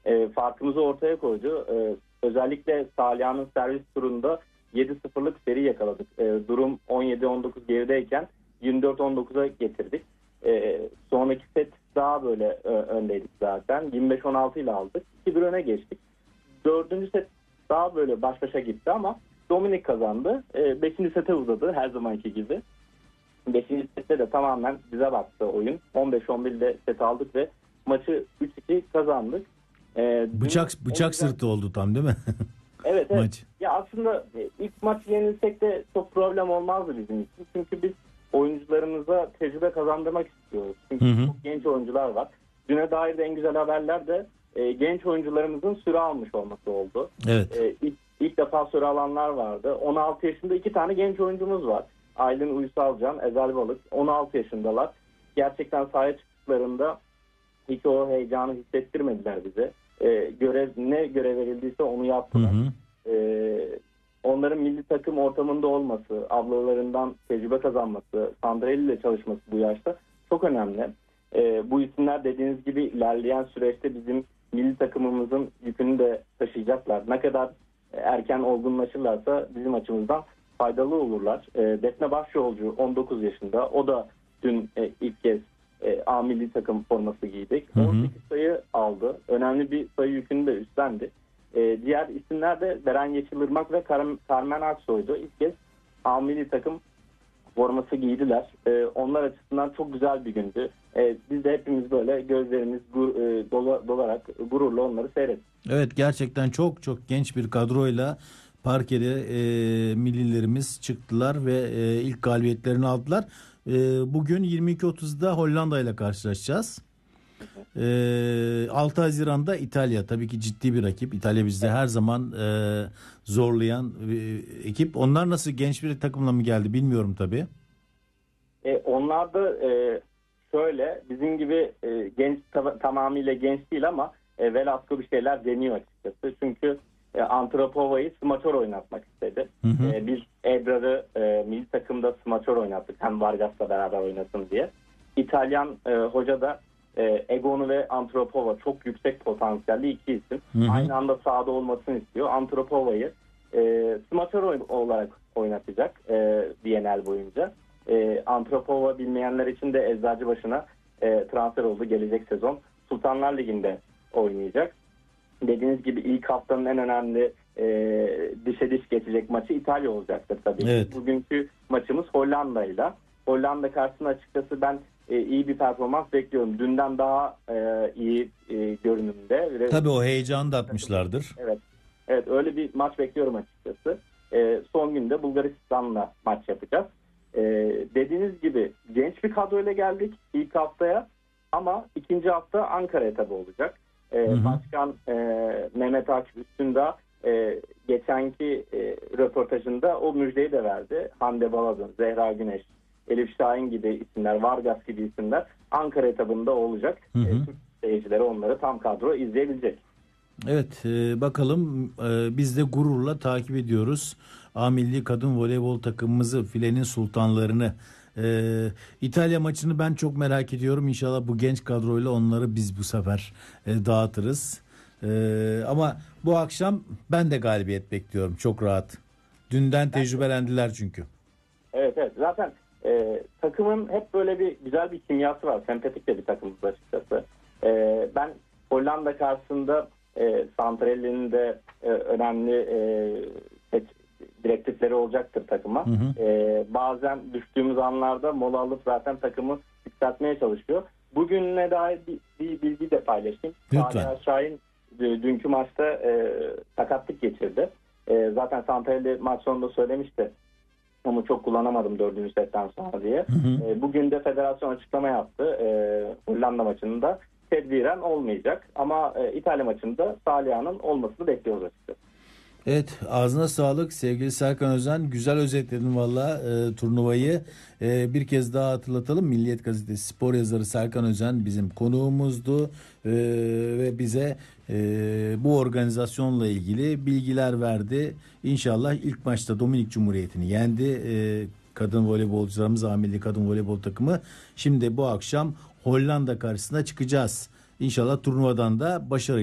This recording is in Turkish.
farkımızı ortaya koydu. Özellikle Saliha'nın servis turunda 7-0'lık seri yakaladık. Durum 17-19 gerideyken 24-19'a getirdik. Sonraki set daha böyle öndeydik zaten. 25-16 ile aldık. 2-1 öne geçtik. Dördüncü set daha böyle baş başa gitti ama Dominik kazandı. Beşinci sete uzadı her zamanki gibi. Beşinci sette de tamamen bize baktı oyun. 15-11'de set aldık ve maçı 3-2 kazandık. Bıçak sırtı oldu tam, değil mi? Evet. Maç. Ya aslında ilk maç yenilsek de çok problem olmazdı bizim için. Çünkü biz oyuncularımıza tecrübe kazandırmak istiyoruz. Çünkü çok genç oyuncular var. Düne dair de en güzel haberler de genç oyuncularımızın süre almış olması oldu. Evet. İlk defa süre alanlar vardı. 16 yaşında 2 tane genç oyuncumuz var. Aylin Uysalcan, Ezel Balık. 16 yaşındalar. Gerçekten sahaya çıktıklarında hiç o heyecanı hissettirmediler bize. Ne görev verildiyse onu yaptılar. Onların milli takım ortamında olması, ablalarından tecrübe kazanması, Sandrelli ile çalışması bu yaşta çok önemli. Bu isimler dediğiniz gibi ilerleyen süreçte bizim milli takımımızın yükünü de taşıyacaklar. Ne kadar erken olgunlaşırlarsa bizim açımızdan faydalı olurlar. Defne Başyolcu 19 yaşında. O da dün ilk kez A milli takım forması giydik. 18 sayı aldı. Önemli bir sayı yükünü de üstlendi. Diğer isimler de Beren Yeşilırmak ve Carmen Aksoy'du. İlk kez A milli takım forması giydiler. Onlar açısından çok güzel bir gündü. Biz de hepimiz böyle gözlerimiz dolarak gururla onları seyrettik. Evet, gerçekten çok genç bir kadroyla parkede millilerimiz çıktılar ve ilk galibiyetlerini aldılar. Bugün 22.30'da Hollanda ile karşılaşacağız. 6 Haziran'da İtalya, tabii ki ciddi bir rakip. İtalya bizde her zaman zorlayan ekip. Onlar nasıl, genç bir takımla mı geldi bilmiyorum tabii. Onlar da şöyle bizim gibi genç, tamamıyla genç değil ama Velasco bir şeyler deniyor açıkçası. Çünkü Antropova'yı smaçör oynatmak istedi. Biz Ebrar'ı milli takımda smaçör oynattık. Hem Vargas'la beraber oynasın diye. İtalyan hoca da Egonu ve Antropova çok yüksek potansiyelli iki isim. Aynı anda sahada olmasını istiyor. Antropova'yı smaçör olarak oynatacak Bienal boyunca. Antropova bilmeyenler için de Eczacıbaşı'na transfer oldu. Gelecek sezon Sultanlar Ligi'nde oynayacak. Dediğiniz gibi ilk haftanın en önemli dişe diş geçecek maçı İtalya olacaktır tabii. Evet. Bugünkü maçımız Hollanda'yla. Hollanda karşısında açıkçası ben iyi bir performans bekliyorum. Dünden daha iyi görünümde. Tabii o heyecanı da atmışlardır. Evet, öyle bir maç bekliyorum açıkçası. Son günde Bulgaristan'la maç yapacağız. Dediğiniz gibi genç bir kadroyla geldik ilk haftaya ama ikinci hafta Ankara etabı olacak. Başkan Mehmet Akif Üstündağ geçenki röportajında o müjdeyi de verdi. Hande Baladın, Zehra Güneş, Elif Şahin gibi isimler, Vargas gibi isimler Ankara etabında olacak. Türk seyircileri onları tam kadro izleyebilecek. Evet, bakalım, biz de gururla takip ediyoruz A Milli Kadın Voleybol takımımızı, filenin sultanlarını. İtalya maçını ben çok merak ediyorum. İnşallah bu genç kadroyla onları biz bu sefer dağıtırız. Ama bu akşam ben de galibiyet bekliyorum, çok rahat. Dünden tecrübelendiler çünkü. Evet, zaten takımın hep böyle bir güzel bir kimyası var. Sempatik de bir takımımız açıkçası. Ben Hollanda karşısında Santrelli'nin de önemli direktifleri olacaktır takıma. Bazen düştüğümüz anlarda mola alıp zaten takımı yükseltmeye çalışıyor. Bugüne dair bir bilgi de paylaşayım. Lütfen. Şahin dünkü maçta sakatlık geçirdi. Zaten Santrelli maç sonunda söylemişti. Onu çok kullanamadım 4. setten sonra diye. Bugün de federasyon açıklama yaptı. Hollanda maçında tedbiren olmayacak. Ama İtalya maçında Saliha'nın olmasını bekliyoruz açıkçası. Evet, ağzına sağlık sevgili Serkan Özen. Güzel özetledin valla turnuvayı. Bir kez daha hatırlatalım. Milliyet Gazetesi spor yazarı Serkan Özen bizim konuğumuzdu. Ve bize bu organizasyonla ilgili bilgiler verdi. İnşallah ilk maçta Dominik Cumhuriyeti'ni yendi. Kadın voleybolcularımız, A Milli Kadın Voleybol takımı. Şimdi bu akşam Hollanda karşısına çıkacağız. İnşallah turnuvadan da başarı